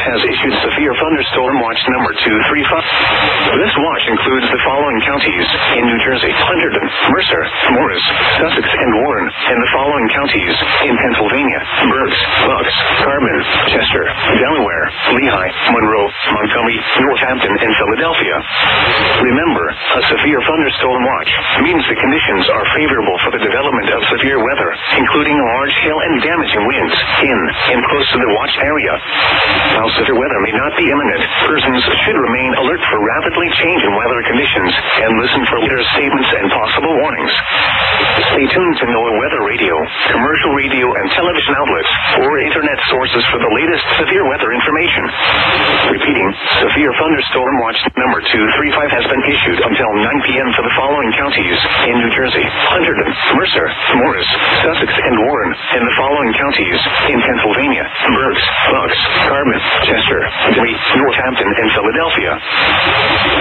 has issued severe thunderstorm watch number 235. This watch includes the following counties in New Jersey: Hunterdon, Mercer, Morris, Sussex, and Warren, and the following counties in Pennsylvania: Berks, Bucks, Carbon, Chester, Delaware, Lehigh, Monroe, Montgomery, Northampton, and Philadelphia. Remember, a severe thunderstorm watch means the conditions are favorable for the development of severe weather, including large hail and damaging winds in and close to the watch area. While severe weather may not be imminent, persons should remain alert for rapidly changing weather conditions and listen for leaders' statements and possible warnings. Stay tuned to NOAA Weather Radio, commercial radio and television outlets, or internet sources for the latest severe weather information. Repeating, severe thunderstorm watch number 235 has been issued until 9 p.m. for the following counties in New Jersey: Hunterdon, Mercer, Morris, Sussex, and Warren, and the following counties in Pennsylvania: Berks, Bucks, Carbon, Chester, Northampton, and Philadelphia.